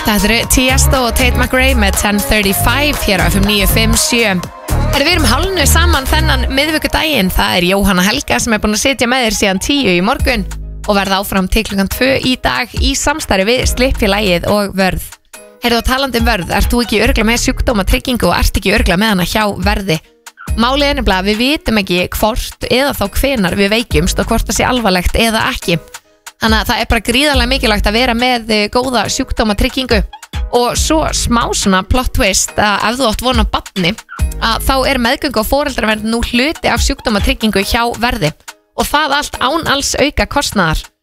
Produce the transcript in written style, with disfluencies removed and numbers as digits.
Það eru Tiesto og Tate McRae með 10:35 hér á FM 957. Við erum hálfnu saman þennan miðvikudaginn. Það er Jóhanna Helga sem er búin að sitja með þér síðan 10 í morgun og verða áfram til klukkan 2 í dag í samstarfi við Slippfélagið og Vörð. Heyrðu, talandi Vörð, ert þú ekki örugglega með sjúkdómatryggingu og ert ekki örugglega með hana hjá Verði? Málið er nefnilega að við vitum ekki hvort eða þá hvenar við veikjumst og hvort það sé alvarlegt eða ekki. Þannig að það er bara gríðarlega mikilvægt að vera með góða sjúkdómatryggingu. Og svo smá svona plot twist að ef þú átt von á barni að þá er meðgöngu og foreldravernd nú hluti af sjúkdómatryggingu hjá Verði og það allt án alls auka kostnaðar.